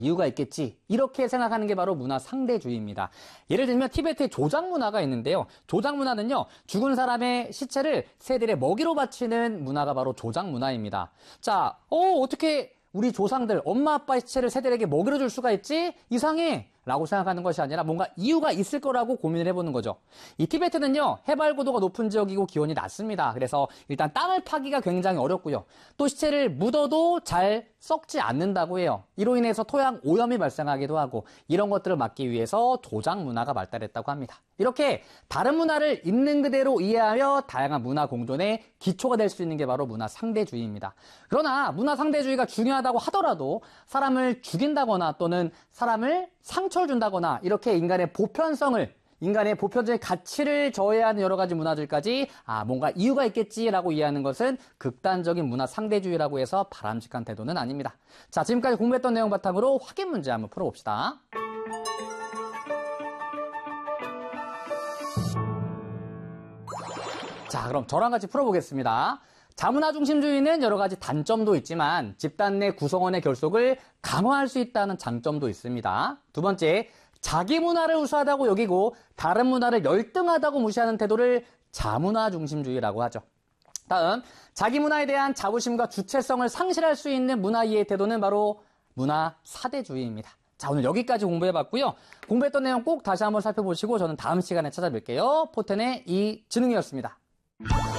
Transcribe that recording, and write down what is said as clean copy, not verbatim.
이유가 있겠지. 이렇게 생각하는 게 바로 문화 상대주의입니다. 예를 들면 티베트의 조장 문화가 있는데요. 조장 문화는요, 죽은 사람의 시체를 새들의 먹이로 바치는 문화가 바로 조장 문화입니다. 자, 어떻게 우리 조상들, 엄마 아빠의 시체를 새들에게 먹이로 줄 수가 있지? 이상해! 라고 생각하는 것이 아니라 뭔가 이유가 있을 거라고 고민을 해보는 거죠. 이 티베트는요, 해발 고도가 높은 지역이고 기온이 낮습니다. 그래서 일단 땅을 파기가 굉장히 어렵고요. 또 시체를 묻어도 잘 썩지 않는다고 해요. 이로 인해서 토양 오염이 발생하기도 하고 이런 것들을 막기 위해서 조장 문화가 발달했다고 합니다. 이렇게 다른 문화를 있는 그대로 이해하며 다양한 문화 공존의 기초가 될 수 있는 게 바로 문화 상대주의입니다. 그러나 문화 상대주의가 중요하다고 하더라도 사람을 죽인다거나 또는 사람을 상처를 준다거나 이렇게 인간의 보편적인 가치를 저해하는 여러 가지 문화들까지 뭔가 이유가 있겠지라고 이해하는 것은 극단적인 문화 상대주의라고 해서 바람직한 태도는 아닙니다. 자, 지금까지 공부했던 내용 바탕으로 확인 문제 한번 풀어봅시다. 자, 그럼 저랑 같이 풀어보겠습니다. 자문화 중심주의는 여러 가지 단점도 있지만 집단 내 구성원의 결속을 강화할 수 있다는 장점도 있습니다. 두 번째, 자기 문화를 우수하다고 여기고 다른 문화를 열등하다고 무시하는 태도를 자문화 중심주의라고 하죠. 다음, 자기 문화에 대한 자부심과 주체성을 상실할 수 있는 문화 이해 태도는 바로 문화 사대주의입니다. 자, 오늘 여기까지 공부해봤고요. 공부했던 내용 꼭 다시 한번 살펴보시고 저는 다음 시간에 찾아뵐게요. 포텐의 이진웅이었습니다.